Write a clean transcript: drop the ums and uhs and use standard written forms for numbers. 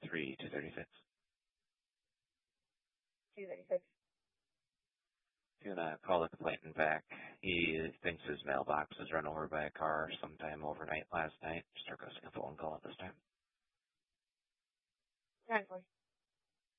236. 236. If you want to call the complainant back, he thinks his mailbox was run over by a car sometime overnight last night. Just requesting a phone call at this time. 9-4.